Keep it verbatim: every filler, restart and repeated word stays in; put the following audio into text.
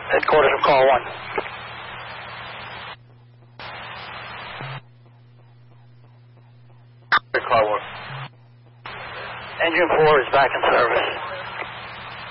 Headquarters of Car one. Car one. Engine four is back in service.